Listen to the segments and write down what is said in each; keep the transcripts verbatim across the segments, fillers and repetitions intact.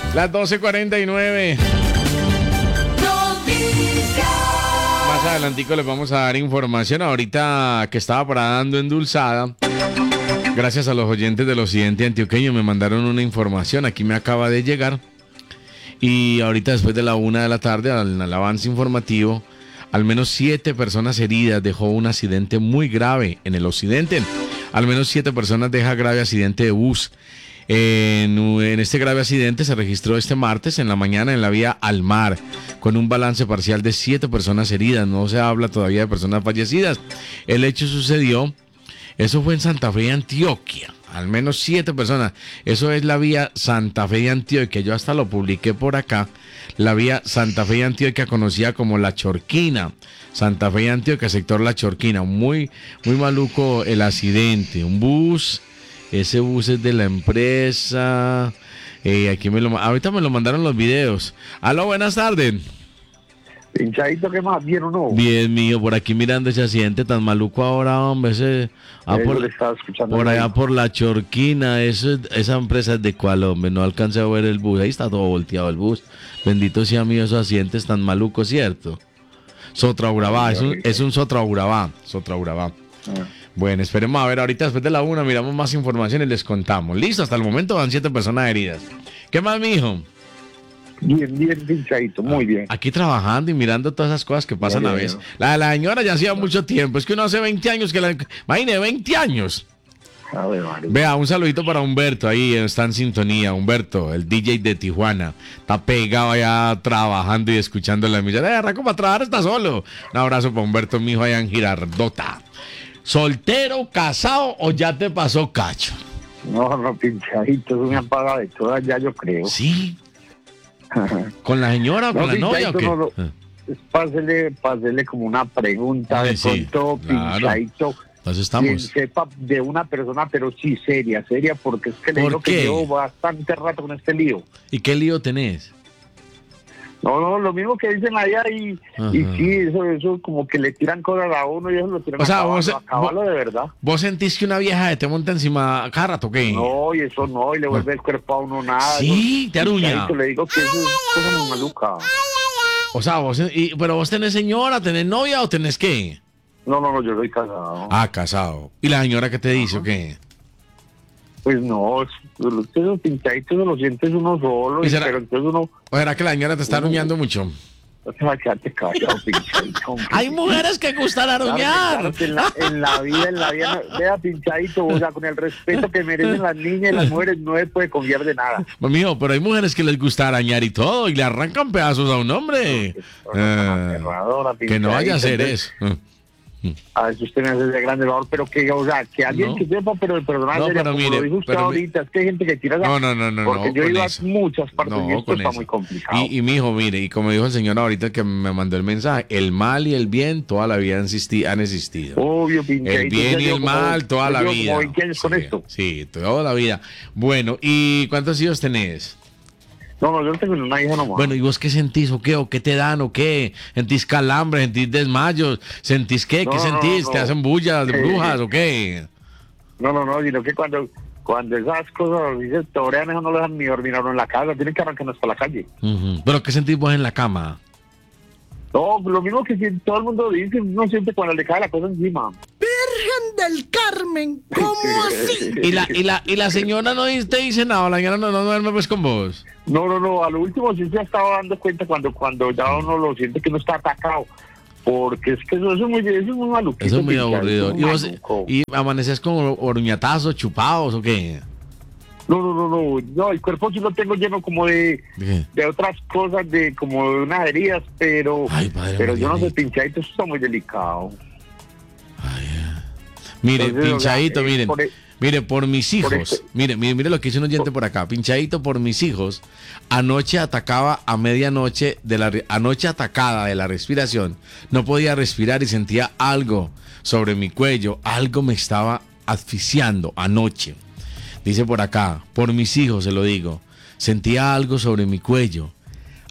Las doce cuarenta y nueve. Más adelantico les vamos a dar información. Ahorita que estaba parando endulzada, gracias a los oyentes del occidente antioqueño me mandaron una información. Aquí me acaba de llegar. Y ahorita después de la una de la tarde, al, al avance informativo, al menos siete personas heridas. Dejó un accidente muy grave en el occidente. Al menos siete personas deja grave accidente de bus. En, en este grave accidente se registró este martes en la mañana en la vía Almar, con un balance parcial de siete personas heridas. No se habla todavía de personas fallecidas. El hecho sucedió, eso fue en Santa Fe, Antioquia. Al menos siete personas. Eso es la vía Santa Fe de Antioquia. Yo hasta lo publiqué por acá. La vía Santa Fe de Antioquia, conocida como La Chorquina. Santa Fe de Antioquia, sector La Chorquina. Muy, muy maluco el accidente. Un bus, ese bus es de la empresa. Eh, aquí me lo, ahorita me lo mandaron los videos. Aló, buenas tardes. Pinchadito, ¿qué más? ¿Bien o no? Bien, mío, por aquí mirando ese accidente tan maluco ahora, hombre. Ese, ah, por, por allá por La Chorquina, eso, esa empresa es de cuál, hombre. No alcancé a ver el bus, ahí está todo volteado el bus. Bendito sea mío esos accidentes tan malucos, ¿cierto? Sotraurabá, es un, es un Sotraurabá, Sotraurabá. Ah. Bueno, esperemos a ver, ahorita después de la una miramos más información y les contamos. Listo, hasta el momento van siete personas heridas. ¿Qué más, mijo? Bien, bien, pinchadito, muy bien. Aquí trabajando y mirando todas esas cosas que pasan bien, a veces. La de la señora ya hacía mucho tiempo. Es que uno hace veinte años que la... Imagínate, veinte años. A ver, vea, un saludito para Humberto, ahí está en sintonía. Humberto, el D J de Tijuana. Está pegado allá trabajando y escuchando la emisora. Eh, arranco para trabajar, está solo. Un abrazo para Humberto, mi hijo allá en Girardota. ¿Soltero, casado o ya te pasó cacho? No, no, pinchadito, eso me han pagado de todas ya, yo creo. Sí. ¿Con la señora o con no, la novia o qué? No, no. Pásele, pásele como una pregunta de sí, pronto, claro. Pinchadito. Entonces estamos. Quien sepa de una persona, pero sí seria, seria, porque es que le digo que llevo bastante rato con este lío. ¿Y qué lío tenés? No, no, lo mismo que dicen allá y, y sí, eso, eso como que le tiran cosas a uno y eso lo tiran o sea, a vos, acabarlo de verdad. ¿Vos sentís que una vieja te monta encima cada rato, qué? No, y eso no, y le vuelve el cuerpo a uno nada. Sí, eso, te aruña. Le digo que eso es cosa muy maluca. O sea, vos, y, pero vos tenés señora, tenés novia o tenés qué? No, no, no, yo soy casado. Ah, casado. ¿Y la señora qué te dice o qué? Pues no, esos pinchaditos no los sientes uno solo, y será, pero entonces uno... ¿O será que la señora te está aruñando mucho? Quédate callado, pinchadito. Hay mujeres que gustan aruñar. Claro, claro, en, la, en la vida, en la vida, vea, pinchadito, o sea, con el respeto que merecen las niñas y las mujeres, no se puede confiar de nada. Mío, pero hay mujeres que les gusta arañar y todo, y le arrancan pedazos a un hombre. No, que, uh, que no vaya a hacer eso. A ver si usted me hace de grande valor, pero que, o sea, que alguien no. que sepa, pero el personaje, no, pero como mire, lo dijo usted pero ahorita, es que hay gente que tira no, no, no, no, porque no, yo he ido a eso. muchas partes no, y esto está eso. muy complicado. Y, y mi hijo, mire, y como dijo el señor ahorita que me mandó el mensaje, el mal y el bien toda la vida han existido. Han existido. Obvio, pinche. El bien y el mal como, toda la vida. Como veinte años sí, con esto. Sí, toda la vida. Bueno, ¿y cuántos hijos tenés? No, no, yo no tengo una hija nomás. Bueno, ¿y vos qué sentís o qué? ¿O qué te dan o qué? ¿Sentís calambre? ¿Sentís desmayos? ¿Sentís qué? No, ¿Qué no, sentís? no. ¿Te hacen bullas de eh, brujas o qué? No, no, no, sino que cuando, cuando esas cosas dicen torean, eso no lo dejan ni dormir a uno en la casa, tienen que arrancarnos para la calle. Uh-huh. ¿Pero qué sentís vos en la cama? No, lo mismo que si todo el mundo dice, uno siente cuando le cae la cosa encima. Virgen del Carmen, ¿cómo así? ¿Y la, y la, y la señora no te dice nada? ¿La señora no, no duerme pues con vos? No, no, no, a lo último sí se ha estado dando cuenta cuando, cuando ya uno lo siente que uno está atacado. Porque es que eso, eso, es, muy, eso es muy maluquito. Eso es muy aburrido. Es ¿Y, vos, ¿Y amaneces con oruñatazos, chupados o qué? No, no, no, no, no, el cuerpo sí lo tengo lleno como de, ¿de, de otras cosas, de como de unas heridas, pero, Ay, pero yo no sé, pinchadito, eso está muy delicado. Ay, mire, Entonces, pinchadito, o sea, miren, por el, mire, por mis hijos, por este, mire, mire, mire lo que hizo un oyente por acá, pinchadito por mis hijos, anoche atacaba a medianoche, de la anoche atacada de la respiración, no podía respirar y sentía algo sobre mi cuello, algo me estaba asfixiando anoche. Dice por acá, por mis hijos se lo digo, sentía algo sobre mi cuello,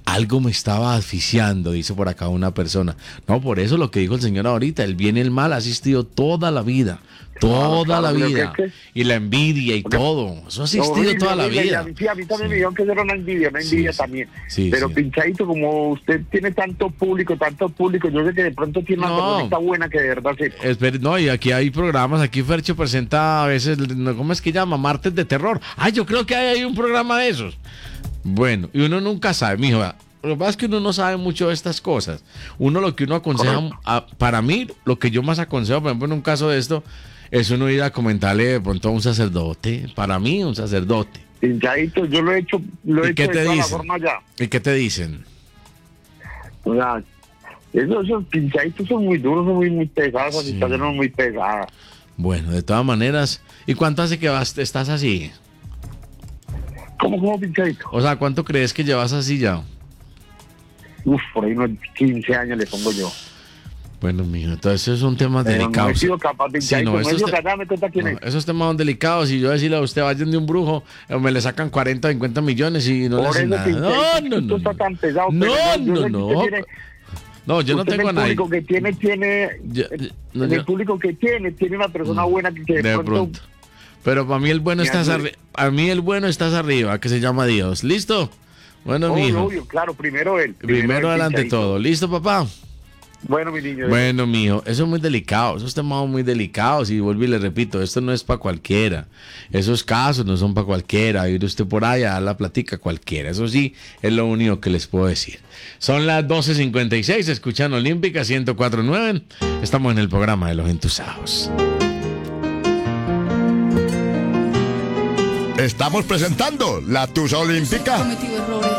algo me estaba asfixiando, dice por acá una persona. No, por eso lo que dijo el señor ahorita, el bien y el mal ha existido toda la vida. Toda claro, claro, la vida. Que, que, y la envidia y porque, todo. Eso ha existido no, toda la vida. Sí, a mí también sí. me dijeron que era una envidia, una envidia sí, también. Sí, Pero sí. Pinchadito, como usted tiene tanto público, tanto público, yo sé que de pronto tiene una no. persona buena que de verdad se... Espera, no, y aquí hay programas, aquí Fercho presenta a veces, ¿cómo es que llama? Martes de terror. Ah, yo creo que hay, hay un programa de esos. Bueno, y uno nunca sabe, mijo. Lo que pasa es que uno no sabe mucho de estas cosas. Uno lo que uno aconseja, a, para mí, lo que yo más aconsejo, por ejemplo, en un caso de esto, es uno ir a comentarle de pronto a un sacerdote. Para mí, un sacerdote. Pinchadito, yo lo he hecho, lo he ¿Y hecho qué te de toda dicen? la forma ya. ¿Y qué te dicen? O sea, esos, esos pinchaditos son muy duros, son muy, muy pesados, las situaciones son muy pesadas. Bueno, de todas maneras, ¿y cuánto hace que vas, estás así? ¿Cómo, cómo, pinchadito? O sea, ¿cuánto crees que llevas así ya? Uf, por ahí unos quince años le pongo yo. Bueno, mijo, entonces esos son temas Pero delicados. No he sido capaz de sí, no, no he sido te... capaz, me cuenta quién no, es. Esos temas son delicados y yo decirle a usted, vayan de un brujo, me le sacan cuarenta, cincuenta millones y no por le hacen nada. No, no, no. Está tan pesado, no, pero no, no. Tiene, no, yo no tengo a nadie. El público que tiene, tiene... Yo, no, el yo... público que tiene, tiene una persona mm, buena que de, de pronto... pronto. Pero para mí el bueno está arriba. A mí el bueno estás arriba, que se llama Dios. ¿Listo? Bueno, obvio, mijo. Obvio, claro, primero él. Primero, primero adelante todo. ¿Listo, papá? Bueno, mi niño. Bueno, mijo, eso es muy delicado, esos temas son muy delicados y vuelvo y le repito, esto no es para cualquiera, esos casos no son para cualquiera, ir usted por ahí a dar la platica a cualquiera, eso sí, es lo único que les puedo decir. Son las doce cincuenta y seis, escuchan Olímpica ciento cuatro punto nueve, estamos en el programa de Los Entusados. Estamos presentando la Tusa Olímpica.